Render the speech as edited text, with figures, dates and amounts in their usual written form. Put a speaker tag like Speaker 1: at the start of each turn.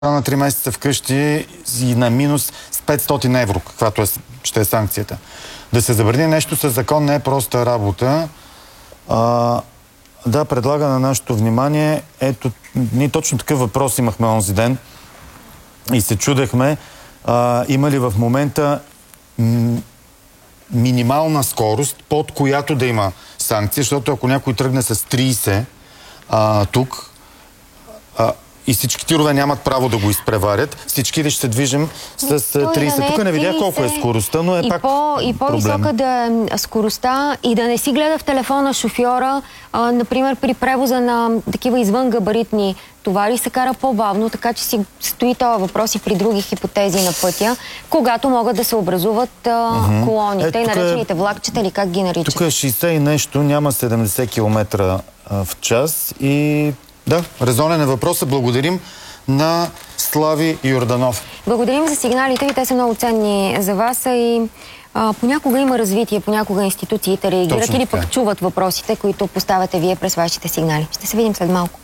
Speaker 1: на 3 месеца вкъщи и на минус с 500 евро, каквато ще е санкцията. Да се забрани нещо със закон не е проста работа. Да, предлага на нашето внимание. Ето, ние точно такъв въпрос имахме онзи ден и се чудехме има ли в момента минимална скорост, под която да има санкция, защото ако някой тръгне с 30 тук и всички тирове нямат право да го изпреварят, всички ли ще се движим с 30. Тук не видях колко е скоростта, но е пак
Speaker 2: и по-висока да е скоростта и да не си гледа в телефона шофьора, например при превоза на такива извънгабаритни товари се кара по-бавно, така че си стои този въпрос и при други хипотези на пътя, когато могат да се образуват колоните, и наречените влакчета или как ги наричат.
Speaker 1: Тук е 60 и нещо, няма 70 км в час и да, резонен е въпросът. Благодарим на Слави Йорданов.
Speaker 2: Благодарим за сигналите ви, те са много ценни за вас и понякога има развитие, понякога институциите реагират или пък чуват въпросите, които поставяте вие през вашите сигнали. Ще се видим след малко.